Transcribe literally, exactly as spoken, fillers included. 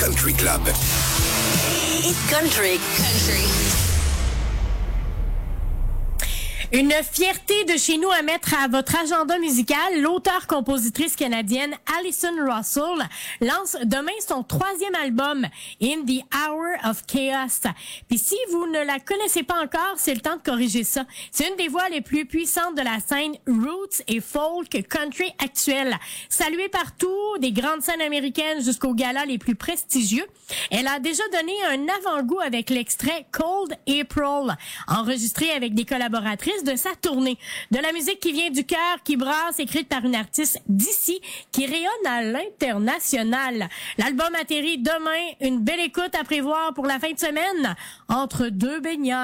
Country Club. Hit Country. Country. Une fierté de chez nous à mettre à votre agenda musical. L'auteure-compositrice canadienne Alison Russell lance demain son troisième album, In the Hour of Chaos. Puis si vous ne la connaissez pas encore, c'est le temps de corriger ça. C'est une des voix les plus puissantes de la scène roots et folk country actuelle. Saluée partout, des grandes scènes américaines jusqu'aux galas les plus prestigieux. Elle a déjà donné un avant-goût avec l'extrait Cold April, enregistré avec des collaboratrices de sa tournée. De la musique qui vient du cœur, qui brasse, écrite par une artiste d'ici, qui rayonne à l'international. L'album atterrit demain. Une belle écoute à prévoir pour la fin de semaine, entre deux baignades.